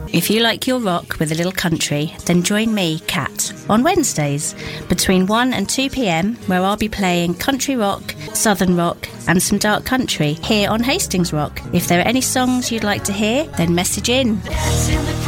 If you like your rock with a little country, then join me, Kat, on Wednesdays between 1 and 2 p.m, where I'll be playing country rock, southern rock and some dark country here on Hastings Rock. If there are any songs you'd like to hear, then message in.